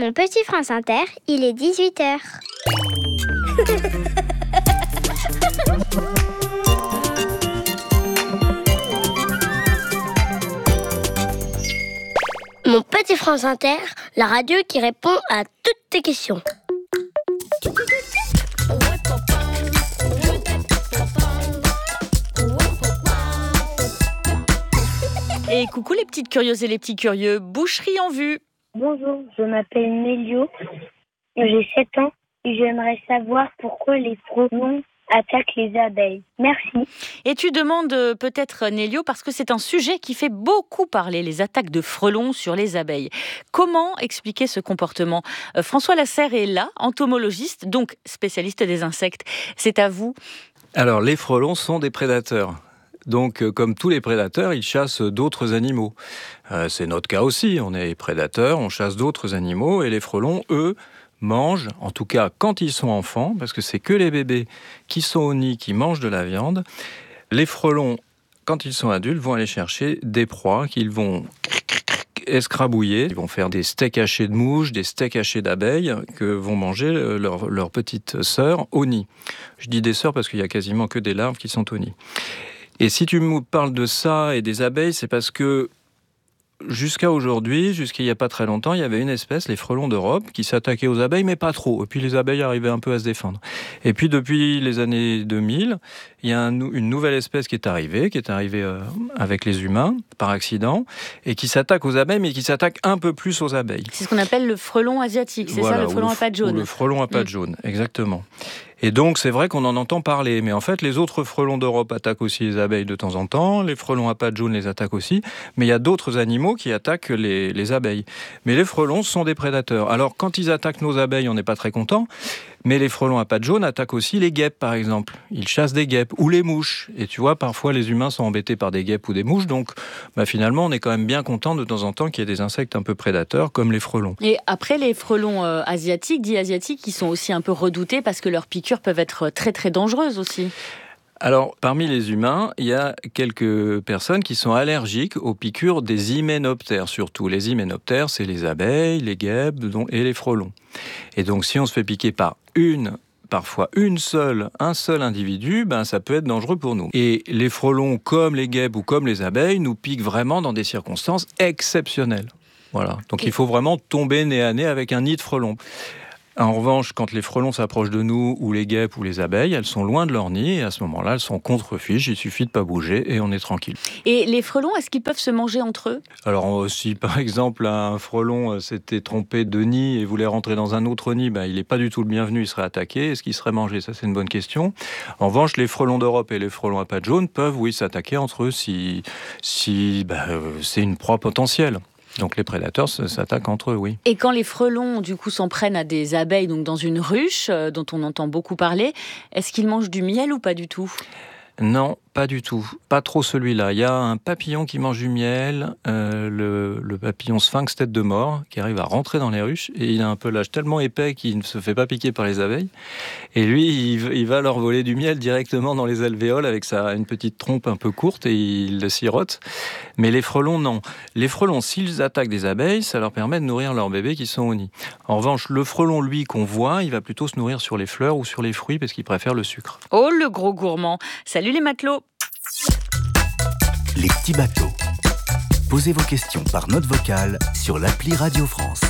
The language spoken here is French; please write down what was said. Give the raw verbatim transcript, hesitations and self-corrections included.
mon petit France Inter, il est dix-huit heures. Mon petit France Inter, la radio qui répond à toutes tes questions. Et coucou les petites curieuses et les petits curieux, boucherie en vue. Bonjour, je m'appelle Nélio, j'ai sept ans et j'aimerais savoir pourquoi les frelons attaquent les abeilles. Merci. Et tu demandes euh, peut-être, Nélio, parce que c'est un sujet qui fait beaucoup parler, les attaques de frelons sur les abeilles. Comment expliquer ce comportement ? euh, François Lasserre est là, entomologiste, donc spécialiste des insectes. C'est à vous. Alors, les frelons sont des prédateurs. Donc, euh, comme tous les prédateurs, ils chassent d'autres animaux. Euh, c'est notre cas aussi, on est prédateurs, on chasse d'autres animaux, et les frelons, eux, mangent, en tout cas quand ils sont enfants, parce que c'est que les bébés qui sont au nid qui mangent de la viande. Les frelons, quand ils sont adultes, vont aller chercher des proies qu'ils vont escrabouiller. Ils vont faire des steaks hachés de mouches, des steaks hachés d'abeilles que vont manger leurs leur petites sœurs au nid. Je dis des sœurs parce qu'il y a quasiment que des larves qui sont au nid. Et si tu me parles de ça et des abeilles, c'est parce que jusqu'à aujourd'hui, jusqu'à il n'y a pas très longtemps, il y avait une espèce, les frelons d'Europe, qui s'attaquaient aux abeilles, mais pas trop. Et puis les abeilles arrivaient un peu à se défendre. Et puis depuis les années deux mille, il y a un, une nouvelle espèce qui est arrivée, qui est arrivée euh, avec les humains, par accident, et qui s'attaque aux abeilles, mais qui s'attaque un peu plus aux abeilles. C'est ce qu'on appelle le frelon asiatique, c'est voilà, ça, le frelon le, à pattes jaunes. Le frelon à pattes mmh. jaunes, exactement. Et donc, c'est vrai qu'on en entend parler. Mais en fait, les autres frelons d'Europe attaquent aussi les abeilles de temps en temps. Les frelons à pattes jaunes les attaquent aussi. Mais il y a d'autres animaux qui attaquent les, les abeilles. Mais les frelons sont des prédateurs. Alors, quand ils attaquent nos abeilles, on n'est pas très content. Mais les frelons à pattes jaunes attaquent aussi les guêpes, par exemple. Ils chassent des guêpes ou les mouches. Et tu vois, parfois, les humains sont embêtés par des guêpes ou des mouches. Donc, bah, finalement, on est quand même bien content de temps en temps qu'il y ait des insectes un peu prédateurs, comme les frelons. Et après, les frelons euh, asiatiques, dits asiatiques, ils sont aussi un peu redoutés parce que leurs piqûres peuvent être très, très dangereuses aussi. Alors, parmi les humains, il y a quelques personnes qui sont allergiques aux piqûres des hyménoptères, surtout. Les hyménoptères, c'est les abeilles, les guêpes et les frelons. Et donc, si on se fait piquer par une, parfois une seule, un seul individu, ben, ça peut être dangereux pour nous. Et les frelons, comme les guêpes ou comme les abeilles, nous piquent vraiment dans des circonstances exceptionnelles. Voilà. Donc, il faut vraiment tomber nez à nez avec un nid de frelons. En revanche, quand les frelons s'approchent de nous, ou les guêpes ou les abeilles, elles sont loin de leur nid, et à ce moment-là, elles sont contre-fiches, il suffit de pas bouger, et on est tranquille. Et les frelons, est-ce qu'ils peuvent se manger entre eux ? Alors, si par exemple, un frelon s'était trompé de nid et voulait rentrer dans un autre nid, ben, il n'est pas du tout le bienvenu, il serait attaqué. Est-ce qu'il serait mangé ? Ça, c'est une bonne question. En revanche, les frelons d'Europe et les frelons à pattes jaunes peuvent, oui, s'attaquer entre eux si, si ben, c'est une proie potentielle. Donc les prédateurs s'attaquent entre eux, oui. Et quand les frelons, du coup, s'en prennent à des abeilles, donc dans une ruche, euh, dont on entend beaucoup parler, est-ce qu'ils mangent du miel ou pas du tout ? Non, pas du tout. Pas trop celui-là. Il y a un papillon qui mange du miel, euh, le, le papillon sphinx tête de mort, qui arrive à rentrer dans les ruches, et il a un pelage tellement épais qu'il ne se fait pas piquer par les abeilles. Et lui, il, il va leur voler du miel directement dans les alvéoles avec sa, une petite trompe un peu courte, et il le sirote. Mais les frelons, non. Les frelons, s'ils attaquent des abeilles, ça leur permet de nourrir leurs bébés qui sont au nid. En revanche, le frelon, lui, qu'on voit, il va plutôt se nourrir sur les fleurs ou sur les fruits, parce qu'il préfère le sucre. Oh, le gros gourmand. Salut les matelots. Les petits bateaux. Posez vos questions par note vocale sur l'appli Radio France.